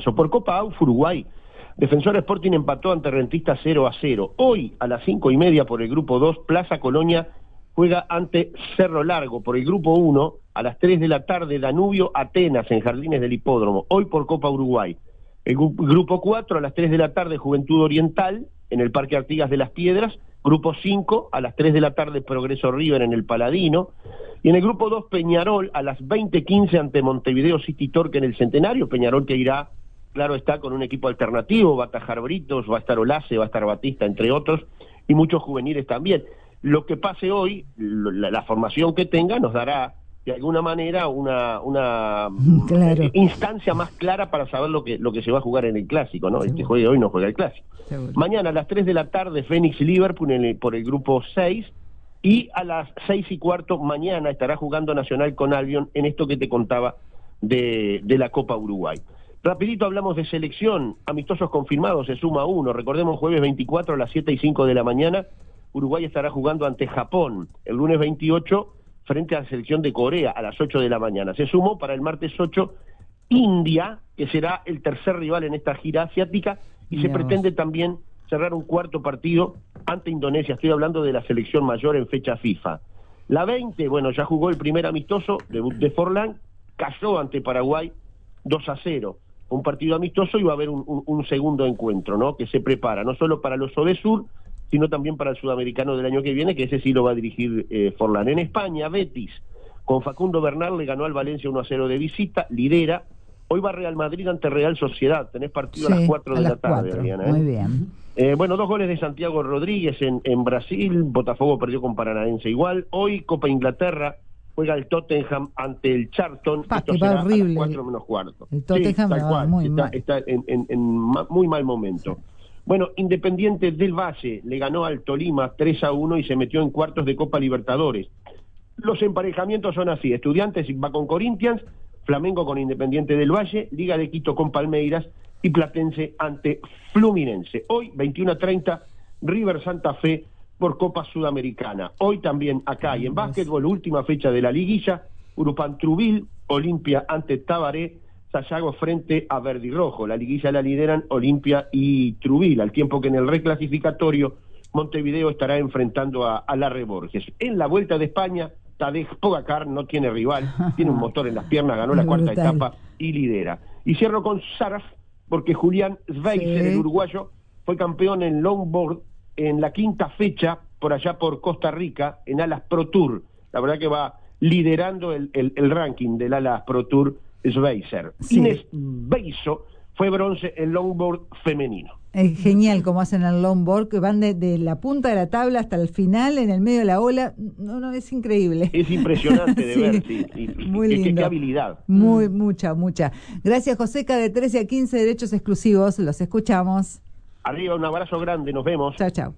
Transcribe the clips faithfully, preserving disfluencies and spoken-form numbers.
partidazo. Por Copa A U F Uruguay, Defensor Sporting empató ante Rentistas cero a cero. Hoy, a las cinco y media, por el grupo dos, Plaza Colonia juega ante Cerro Largo. Por el grupo uno, a las tres de la tarde, Danubio Atenas en Jardines del Hipódromo. Hoy por Copa Uruguay. El grupo cuatro, a las tres de la tarde, Juventud Oriental en el Parque Artigas de las Piedras. Grupo cinco, a las tres de la tarde, Progreso River en el Paladino. Y en el grupo dos, Peñarol, a las veinte quince ante Montevideo City Torque en el Centenario. Peñarol que irá, claro está, con un equipo alternativo, va a atajar Britos, va a estar Olace, va a estar Batista, entre otros, y muchos juveniles también. Lo que pase hoy, la, la formación que tenga, nos dará de alguna manera una una claro. eh, instancia más clara para saber lo que lo que se va a jugar en el Clásico, ¿no? El que juegue hoy no juega el Clásico. Seguro. Mañana a las tres de la tarde, Fénix Liverpool en el, por el grupo seis, y a las seis y cuarto mañana estará jugando Nacional con Albion en esto que te contaba de, de la Copa Uruguay. Rapidito hablamos de selección, amistosos confirmados, se suma uno, recordemos jueves veinticuatro a las siete y cinco de la mañana, Uruguay estará jugando ante Japón, el lunes veintiocho frente a la selección de Corea a las ocho de la mañana. Se sumó para el martes ocho India, que será el tercer rival en esta gira asiática, y Dios. Se pretende también cerrar un cuarto partido ante Indonesia. Estoy hablando de la selección mayor en fecha FIFA. La veinte, bueno, ya jugó el primer amistoso, debut de Forlán, cayó ante Paraguay dos a cero. Un partido amistoso y va a haber un, un, un segundo encuentro, ¿no? Que se prepara, no solo para los Odesur, sino también para el sudamericano del año que viene, que ese sí lo va a dirigir eh, Forlán. En España, Betis, con Facundo Bernal, le ganó al Valencia uno a cero de visita, lidera. Hoy va Real Madrid ante Real Sociedad, tenés partido sí, a las cuatro de las la tarde, cuatro. Adriana, ¿eh? Muy bien. Eh, bueno, dos goles de Santiago Rodríguez en, en Brasil, Botafogo perdió con Paranaense igual. Hoy Copa Inglaterra, juega el Tottenham ante el Charlton. Pa, Esto que será va horrible. a las cuatro menos cuarto. El Tottenham sí, tal va cual, muy está, mal. está en, en, en ma, muy mal momento. Sí. Bueno, Independiente del Valle le ganó al Tolima tres a uno y se metió en cuartos de Copa Libertadores. Los emparejamientos son así: Estudiantes va con Corinthians, Flamengo con Independiente del Valle, Liga de Quito con Palmeiras y Platense ante Fluminense. Hoy, veintiuno a treinta, River Santa Fe por Copa Sudamericana. Hoy también acá y en básquetbol, última fecha de la liguilla, Urupán Trubil, Olimpia ante Tabaré, Sayago frente a Verde y Rojo. La liguilla la lideran Olimpia y Trubil, al tiempo que en el reclasificatorio Montevideo estará enfrentando a, a Larre Borges. En la Vuelta de España, Tadej Pogacar no tiene rival, tiene un motor en las piernas, ganó la cuarta brutal. etapa y lidera. Y cierro con Saraf, porque Julián Schweitzer, sí. el uruguayo, fue campeón en longboard en la quinta fecha, por allá por Costa Rica, en Alas Pro Tour. La verdad que va liderando el, el, el ranking del Alas Pro Tour Schweitzer. Sí. Inés Beiso fue bronce en longboard femenino. Es genial como hacen el longboard, que van de, de la punta de la tabla hasta el final, en el medio de la ola. No, no, es increíble. Es impresionante de sí. ver, sí. Y, Muy qué, lindo. Qué, qué habilidad. Muy, mucha, mucha. Gracias, Joseca, de trece a quince, Derechos Exclusivos. Los escuchamos. Arriba, un abrazo grande, nos vemos. Chao, chao.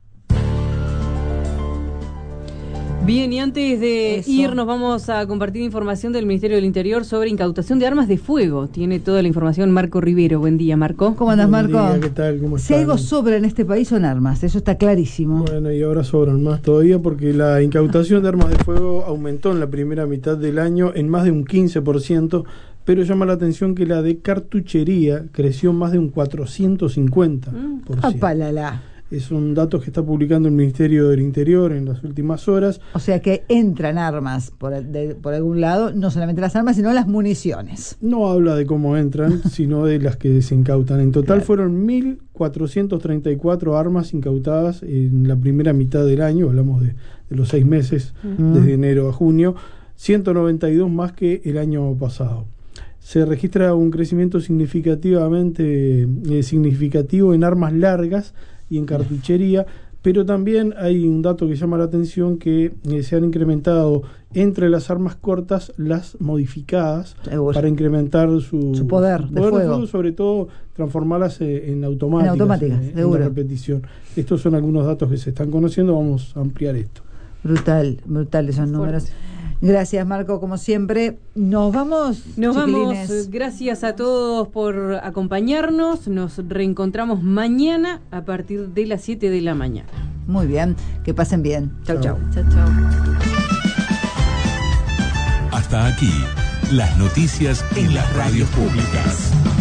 Bien, y antes de Eso. irnos vamos a compartir información del Ministerio del Interior sobre incautación de armas de fuego. Tiene toda la información Marco Rivero. Buen día, Marco. ¿Cómo andas, Marco? Buen día, ¿qué tal? ¿Cómo Si están? algo sobra en este país son armas, eso está clarísimo. Bueno, y ahora sobran más todavía porque la incautación de armas de fuego aumentó en la primera mitad del año en más de un quince por ciento, pero llama la atención que la de cartuchería creció más de un cuatrocientos cincuenta por ciento. Apalala. Es un dato que está publicando el Ministerio del Interior en las últimas horas. O sea que entran armas por, de, por algún lado, no solamente las armas, sino las municiones. No habla de cómo entran, sino de las que se incautan. En total Claro. fueron mil cuatrocientas treinta y cuatro armas incautadas en la primera mitad del año, hablamos de, de los seis meses, Uh-huh. desde enero a junio, ciento noventa y dos más que el año pasado. Se registra un crecimiento significativamente eh, significativo en armas largas y en cartuchería, pero también hay un dato que llama la atención, que eh, se han incrementado entre las armas cortas las modificadas Seguro. para incrementar su, Su poder de poder fuego. sobre todo transformarlas eh, en automáticas, En automáticas, en, en seguro. la repetición. Estos son algunos datos que se están conociendo, vamos a ampliar esto. Brutal, brutal esos números. Gracias, Marco, como siempre. Nos vamos, Nos chiquilines. vamos. Gracias a todos por acompañarnos. Nos reencontramos mañana a partir de las siete de la mañana. Muy bien, que pasen bien. Chau, chau. Chao, chao. Hasta aquí, las noticias en las radios públicas.